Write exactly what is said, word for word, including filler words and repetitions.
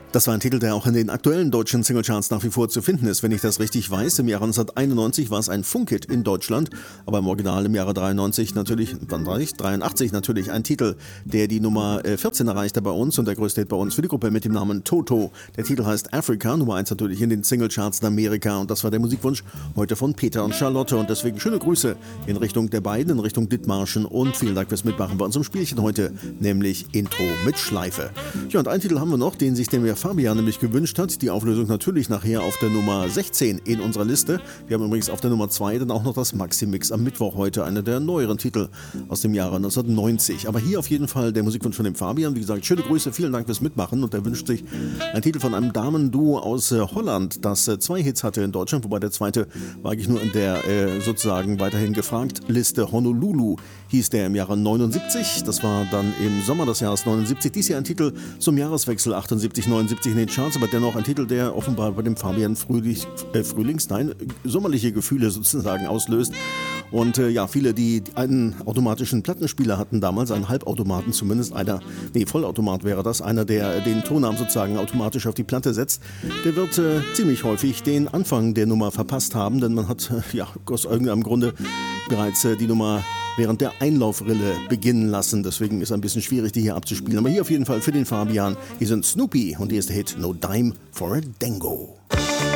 Das war ein Titel, der auch in den aktuellen deutschen Singlecharts nach wie vor zu finden ist, wenn ich das richtig weiß. Im Jahre neunzehnhunderteinundneunzig war es ein Funkhit in Deutschland, aber im Original im Jahre dreiundneunzig natürlich, wann war ich? dreiundachtzig natürlich ein Titel, der die Nummer vierzehn erreichte bei uns und der größte Hit bei uns für die Gruppe mit dem Namen Toto. Der Titel heißt Africa, Nummer eins natürlich in den Singlecharts in Amerika und das war der Musikwunsch heute von Peter und Charlotte und deswegen schöne Grüße in Richtung der beiden, in Richtung Dithmarschen und vielen Dank fürs Mitmachen bei unserem Spielchen heute, nämlich Intro mit Schleife. Ja, und einen Titel haben wir noch, den sich der Fabian nämlich gewünscht hat. Die Auflösung natürlich nachher auf der Nummer sechzehn in unserer Liste. Wir haben übrigens auf der Nummer zwei dann auch noch das Maxi-Mix am Mittwoch heute, einer der neueren Titel aus dem Jahre neunzehnhundertneunzig. Aber hier auf jeden Fall der Musikwunsch von dem Fabian. Wie gesagt, schöne Grüße, vielen Dank fürs Mitmachen. Und er wünscht sich einen Titel von einem Damenduo aus äh, Holland, das äh, zwei Hits hatte in Deutschland, wobei der zweite war eigentlich nur in der äh, sozusagen weiterhin gefragt Liste. Honolulu hieß der im Jahre neunundsiebzig. Das war dann im Sommer des Jahres neunundsiebzig. Dies hier ein Titel zum Jahreswechsel achtundsiebzig, neunundsiebzig in den Charts, aber dennoch ein Titel, der offenbar bei dem Fabian Frühlich, äh, Frühlings, nein, sommerliche Gefühle sozusagen auslöst. Und äh, ja, viele, die einen automatischen Plattenspieler hatten damals, einen Halbautomaten zumindest, einer, nee, Vollautomat wäre das, einer, der den Tonarm sozusagen automatisch auf die Platte setzt, der wird äh, ziemlich häufig den Anfang der Nummer verpasst haben, denn man hat, äh, ja, aus irgendeinem Grunde bereits äh, die Nummer während der Einlaufrille beginnen lassen. Deswegen ist es ein bisschen schwierig, die hier abzuspielen. Aber hier auf jeden Fall für den Fabian. Hier sind Snoopy und hier ist der Hit No Dime for a Dango.